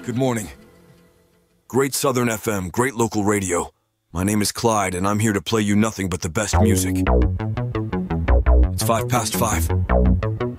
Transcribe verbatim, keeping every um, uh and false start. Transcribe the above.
Good morning. Great Southern F M, great local radio. My name is Clyde, and I'm here to play you nothing but the best music. It's five past five.